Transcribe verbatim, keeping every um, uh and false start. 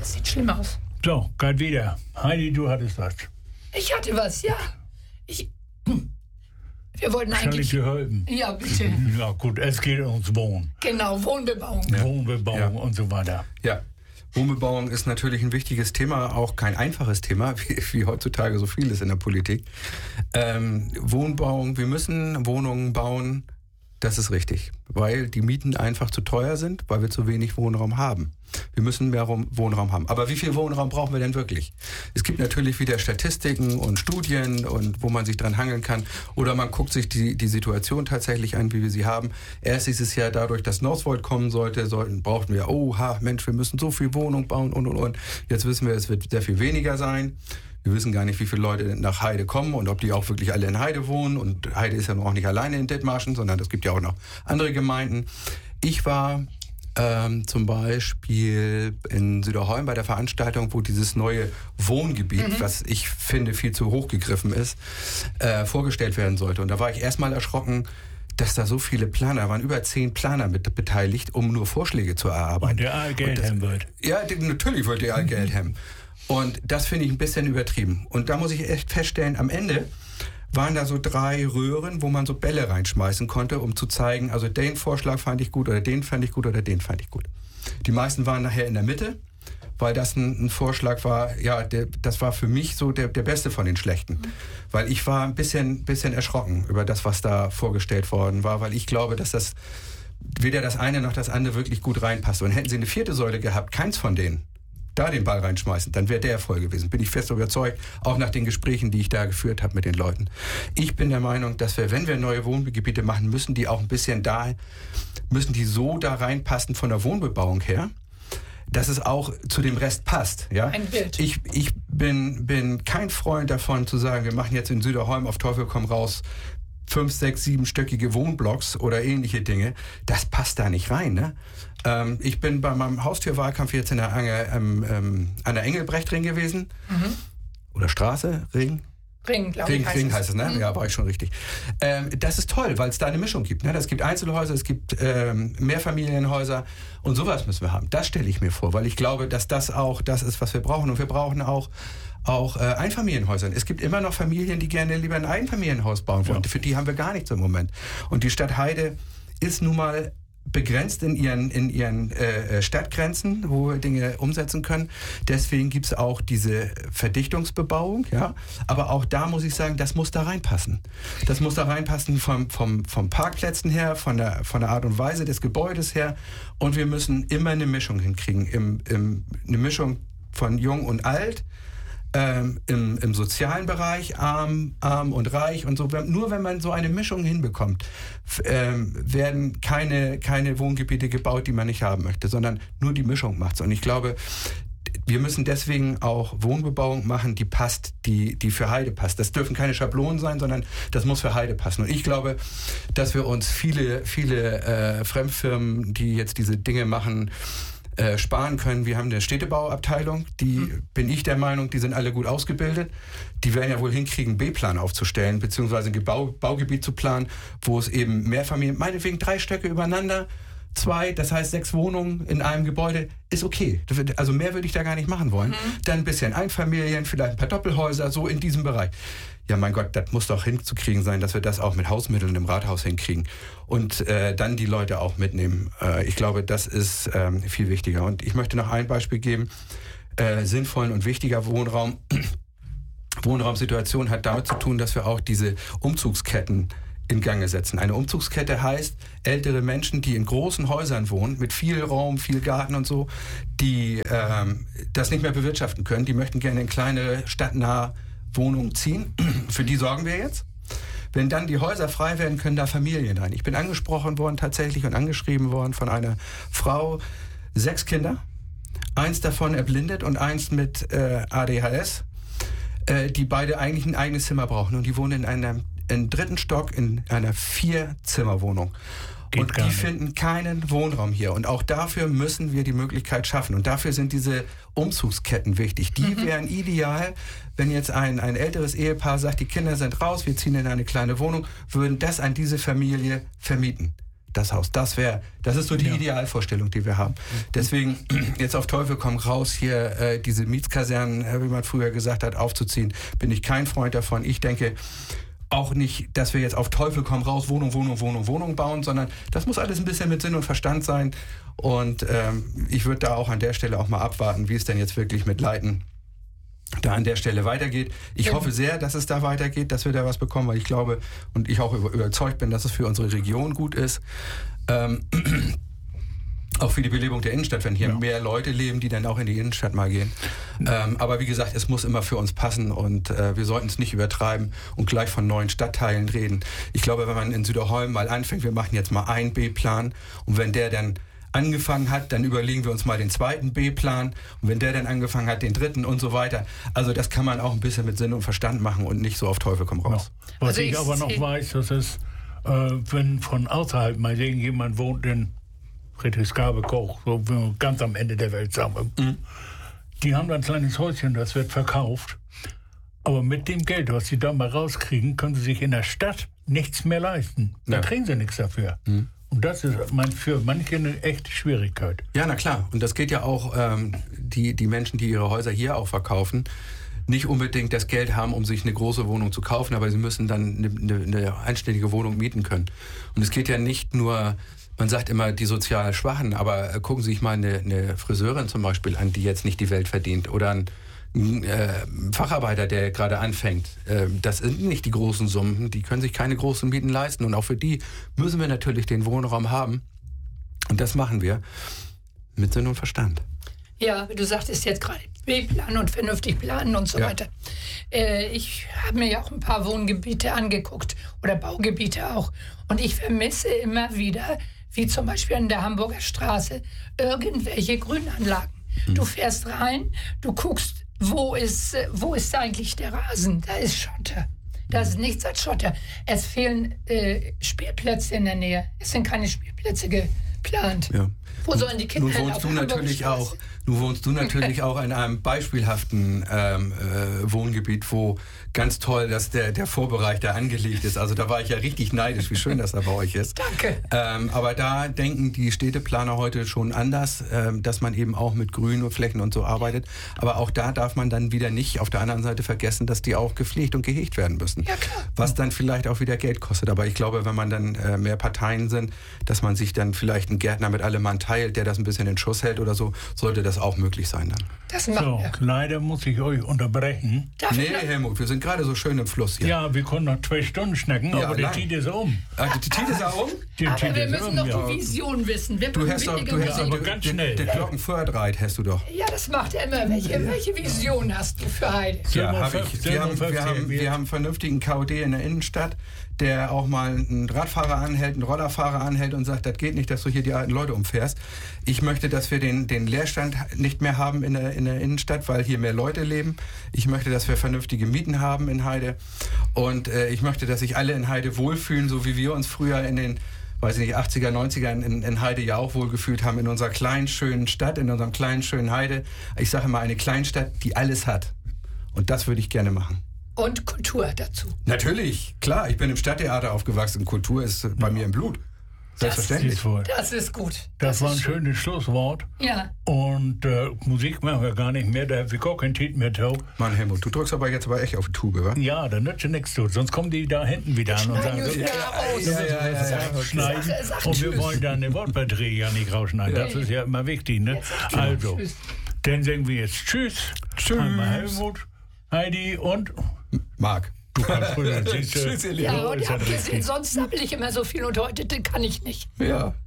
sieht schlimm aus. So, gerade wieder. Heidi, du hattest was. Ich hatte was, ja. Ich... Wir wollten Soll eigentlich... ich dir helfen? Ja, bitte. Ja gut, es geht ums Wohnen. Genau, Wohnbebauung. Ja. Wohnbebauung Ja. und so weiter. Ja, Wohnbebauung ist natürlich ein wichtiges Thema, auch kein einfaches Thema, wie, wie heutzutage so vieles in der Politik. Ähm, Wohnbauung, wir müssen Wohnungen bauen, das ist richtig, weil die Mieten einfach zu teuer sind, weil wir zu wenig Wohnraum haben. Wir müssen mehr Wohnraum haben. Aber wie viel Wohnraum brauchen wir denn wirklich? Es gibt natürlich wieder Statistiken und Studien, und wo man sich dran hangeln kann. Oder man guckt sich die, die Situation tatsächlich an, wie wir sie haben. Erst ist es ja dadurch, dass Northvolt kommen sollte, sollten, brauchten wir, oh, ha, Mensch, wir müssen so viel Wohnung bauen und, und, und. Jetzt wissen wir, es wird sehr viel weniger sein. Wir wissen gar nicht, wie viele Leute nach Heide kommen und ob die auch wirklich alle in Heide wohnen. Und Heide ist ja noch auch nicht alleine in Dithmarschen, sondern es gibt ja auch noch andere Gemeinden. Ich war ähm, zum Beispiel in Süderholm bei der Veranstaltung, wo dieses neue Wohngebiet, mhm. was ich finde viel zu hoch gegriffen ist, äh, vorgestellt werden sollte. Und da war ich erstmal erschrocken, dass da so viele Planer, da waren über zehn Planer mit beteiligt, um nur Vorschläge zu erarbeiten. Und der Aal Geld haben wird. Ja, natürlich wird der Aal Geld haben. Und das finde ich ein bisschen übertrieben. Und da muss ich echt feststellen, am Ende waren da so drei Röhren, wo man so Bälle reinschmeißen konnte, um zu zeigen, also den Vorschlag fand ich gut oder den fand ich gut oder den fand ich gut. Die meisten waren nachher in der Mitte, weil das ein, ein Vorschlag war, ja, der, das war für mich so der, der beste von den schlechten. Mhm. Weil ich war ein bisschen, bisschen erschrocken über das, was da vorgestellt worden war, weil ich glaube, dass das weder das eine noch das andere wirklich gut reinpasst. Und hätten sie eine vierte Säule gehabt, keins von denen, da den Ball reinschmeißen, dann wäre der voll gewesen. Bin ich fest überzeugt, auch nach den Gesprächen, die ich da geführt habe mit den Leuten. Ich bin der Meinung, dass wir, wenn wir neue Wohngebiete machen, müssen die auch ein bisschen da, müssen die so da reinpassen von der Wohnbebauung her, dass es auch zu dem Rest passt. Ja? Ein Bild. Ich, ich bin, bin kein Freund davon zu sagen, wir machen jetzt in Süderholm auf Teufel komm raus fünf, sechs, siebenstöckige Wohnblocks oder ähnliche Dinge. Das passt da nicht rein. Ne? Ähm, ich bin bei meinem Haustürwahlkampf jetzt in der Ange, ähm, ähm, an der Engelbrechtring gewesen. Mhm. Oder Straße, Ring? Ring, glaube ich. Ring, Ring heißt es, ne? Mhm. Ja, war ich schon richtig. Ähm, das ist toll, weil es da eine Mischung gibt. Ne? Es gibt Einzelhäuser, es gibt ähm, Mehrfamilienhäuser und sowas müssen wir haben. Das stelle ich mir vor, weil ich glaube, dass das auch das ist, was wir brauchen. Und wir brauchen auch Auch äh, Einfamilienhäusern. Es gibt immer noch Familien, die gerne lieber ein Einfamilienhaus bauen wollen. Ja. Für die haben wir gar nichts im Moment. Und die Stadt Heide ist nun mal begrenzt in ihren, in ihren äh, Stadtgrenzen, wo wir Dinge umsetzen können. Deswegen gibt es auch diese Verdichtungsbebauung. Ja? Aber auch da muss ich sagen, das muss da reinpassen. Das muss da reinpassen vom, vom, vom Parkplätzen her, von der, von der Art und Weise des Gebäudes her. Und wir müssen immer eine Mischung hinkriegen. Im, im, eine Mischung von jung und alt. Ähm, im, im sozialen Bereich, arm, arm und reich und so. Nur wenn man so eine Mischung hinbekommt, f- ähm, werden keine, keine Wohngebiete gebaut, die man nicht haben möchte, sondern nur die Mischung macht's. Und ich glaube, wir müssen deswegen auch Wohnbebauung machen, die passt, die, die für Heide passt. Das dürfen keine Schablonen sein, sondern das muss für Heide passen. Und ich glaube, dass wir uns viele, viele äh, Fremdfirmen, die jetzt diese Dinge machen, Äh, sparen können. Wir haben eine Städtebauabteilung, die, mhm. bin ich der Meinung, die sind alle gut ausgebildet. Die werden ja wohl hinkriegen, einen B-Plan aufzustellen, beziehungsweise ein Bau, Baugebiet zu planen, wo es eben mehr Familien, meinetwegen drei Stöcke übereinander, zwei, das heißt sechs Wohnungen in einem Gebäude, ist okay. Also mehr würde ich da gar nicht machen wollen. Mhm. Dann ein bisschen Einfamilien, vielleicht ein paar Doppelhäuser, so in diesem Bereich. Ja, mein Gott, das muss doch hinzukriegen sein, dass wir das auch mit Hausmitteln im Rathaus hinkriegen. Und äh, dann die Leute auch mitnehmen. Äh, ich glaube, das ist ähm, viel wichtiger. Und ich möchte noch ein Beispiel geben. Äh, sinnvollen und wichtiger Wohnraum. Wohnraumsituation hat damit zu tun, dass wir auch diese Umzugsketten in Gange setzen. Eine Umzugskette heißt, ältere Menschen, die in großen Häusern wohnen, mit viel Raum, viel Garten und so, die ähm, das nicht mehr bewirtschaften können, die möchten gerne in kleine, stadtnahe Wohnungen ziehen. Für die sorgen wir jetzt. Wenn dann die Häuser frei werden, können da Familien rein. Ich bin angesprochen worden tatsächlich und angeschrieben worden von einer Frau, sechs Kinder, eins davon erblindet und eins mit äh, A D H S, äh, die beide eigentlich ein eigenes Zimmer brauchen. Und die wohnen in einem im dritten Stock in einer Vier-Zimmer-Wohnung. Und die finden keinen Wohnraum hier. Und auch dafür müssen wir die Möglichkeit schaffen. Und dafür sind diese Umzugsketten wichtig. Die mhm. wären ideal, wenn jetzt ein, ein älteres Ehepaar sagt, die Kinder sind raus, wir ziehen in eine kleine Wohnung, würden das an diese Familie vermieten. das Haus. Das wäre, das ist so die Ja. Idealvorstellung, die wir haben. Deswegen jetzt auf Teufel komm raus, hier äh, diese Mietskasernen, äh, wie man früher gesagt hat, aufzuziehen, bin ich kein Freund davon. Ich denke auch nicht, dass wir jetzt auf Teufel komm raus Wohnung, Wohnung, Wohnung, Wohnung bauen, sondern das muss alles ein bisschen mit Sinn und Verstand sein. Und ähm, ich würde da auch an der Stelle auch mal abwarten, wie es denn jetzt wirklich mit Leiten da an der Stelle weitergeht. Ich hoffe sehr, dass es da weitergeht, dass wir da was bekommen, weil ich glaube und ich auch über, überzeugt bin, dass es für unsere Region gut ist. Ähm, auch für die Belebung der Innenstadt, wenn hier Ja. mehr Leute leben, die dann auch in die Innenstadt mal gehen. Ähm, aber wie gesagt, es muss immer für uns passen und äh, wir sollten es nicht übertreiben und gleich von neuen Stadtteilen reden. Ich glaube, wenn man in Süderholm mal anfängt, wir machen jetzt mal einen B-Plan und wenn der dann angefangen hat, dann überlegen wir uns mal den zweiten B-Plan und wenn der dann angefangen hat, den dritten und so weiter. Also das kann man auch ein bisschen mit Sinn und Verstand machen und nicht so auf Teufel komm raus. Ja. Was Also ich, ich aber noch seh- weiß, dass es, äh, wenn von außerhalb mal irgendjemand wohnt in Friedrichsgabe-Koch, so ganz am Ende der Welt, sagen wir. Mhm. Die haben dann ein kleines Häuschen, das wird verkauft. Aber mit dem Geld, was sie da mal rauskriegen, können sie sich in der Stadt nichts mehr leisten. Da Ja. kriegen sie nichts dafür. Mhm. Und das ist mein, für manche eine echte Schwierigkeit. Ja, na klar. Und das geht ja auch, ähm, die, die Menschen, die ihre Häuser hier auch verkaufen, nicht unbedingt das Geld haben, um sich eine große Wohnung zu kaufen, aber sie müssen dann eine, eine, eine einständige Wohnung mieten können. Und es geht ja nicht nur, man sagt immer die sozial Schwachen, aber äh, gucken Sie sich mal eine, eine Friseurin zum Beispiel an, die jetzt nicht die Welt verdient oder ein äh, Facharbeiter, der gerade anfängt. Äh, das sind nicht die großen Summen, die können sich keine großen Mieten leisten und auch für die müssen wir natürlich den Wohnraum haben und das machen wir mit Sinn und Verstand. Ja, du sagtest jetzt gerade B-Plan und vernünftig planen und so Ja. weiter. Äh, ich habe mir ja auch ein paar Wohngebiete angeguckt oder Baugebiete auch. Und ich vermisse immer wieder, wie zum Beispiel an der Hamburger Straße, irgendwelche Grünanlagen. Hm. Du fährst rein, du guckst, wo ist, äh, wo ist eigentlich der Rasen? Da ist Schotter. Da ist nichts als Schotter. Es fehlen äh, Spielplätze in der Nähe. Es sind keine Spielplätze geplant. Ja. Wo sollen die Kinder Nun hin? wohnst Auf du der Hamburger natürlich Straße? auch, nun wohnst du natürlich auch in einem beispielhaften ähm, äh, Wohngebiet, wo ganz toll, dass der, der Vorbereich da angelegt ist. Also da war ich ja richtig neidisch, wie schön das da bei euch ist. Danke. Ähm, aber da denken die Städteplaner heute schon anders, ähm, dass man eben auch mit Grün und Flächen und so arbeitet. Aber auch da darf man dann wieder nicht auf der anderen Seite vergessen, dass die auch gepflegt und gehegt werden müssen. Ja, klar. Was dann vielleicht auch wieder Geld kostet. Aber ich glaube, wenn man dann äh, mehr Parteien sind, dass man sich dann vielleicht einen Gärtner mit allem Mann teilt, der das ein bisschen in Schuss hält oder so, sollte das auch möglich sein dann. Das machen So, wir. leider muss ich euch unterbrechen. Darf Nee, ich noch- Helmut, wir sind gerade so schön im Fluss hier. Ja, wir können noch zwei Stunden schnacken, Ja, aber die lang. Zeit ist um. Ah, die Tite ist auch um? Die Aber Zeit wir ist müssen um, noch ja. die Vision wissen. Wir Du brauchen hast doch, weniger du hast Ja, doch aber die- ganz die- schnell. Den Glockenfeuerreit hast du doch. Ja, das macht er immer. Welche, welche Vision hast du für Heide? Ja, Silber- habe ich. Silber- Wir haben, wir, Silber- haben, wir haben einen vernünftigen K O D in der Innenstadt, der auch mal einen Radfahrer anhält, einen Rollerfahrer anhält und sagt, das geht nicht, dass du hier die alten Leute umfährst. Ich möchte, dass wir den, den Leerstand nicht mehr haben in der, in der Innenstadt, weil hier mehr Leute leben. Ich möchte, dass wir vernünftige Mieten haben in Heide. Und äh, ich möchte, dass sich alle in Heide wohlfühlen, so wie wir uns früher in den weiß ich nicht, achtziger, neunziger in, in Heide ja auch wohlgefühlt haben, in unserer kleinen, schönen Stadt, in unserem kleinen, schönen Heide. Ich sage immer, eine Kleinstadt, die alles hat. Und das würde ich gerne machen. Und Kultur dazu. Natürlich, klar, ich bin im Stadttheater aufgewachsen. Kultur ist bei mir im Blut. Selbstverständlich. Siehst du, Das ist gut. Das war ein ist schön. schönes Schlusswort. Ja. Und äh, Musik machen wir gar nicht mehr, da haben wir gar keinen Titel mehr drauf. Mann, Helmut, du drückst aber jetzt aber echt auf die Tube, wa? Ja, da nützt ja nichts zu, sonst kommen die da hinten wieder an und sagen, Schneiden so, wir raus. ja, ja, ja, ja, okay. schneiden. Sag- sag Und wir tschüss. wollen da eine Wortbeiträge ja nicht rausschneiden. Das ist ja immer wichtig, ne? Jetzt sag Also, tschüss. dann sagen wir jetzt Tschüss. Tschüss. Einmal Helmut, Heidi und Marc. du kannst früher, siehst du. Tschüss, ihr Lieben. Ja, So und ist ihr habt das gesehen, richtig. sonst sammle ich immer so viel und heute kann ich nicht. Ja.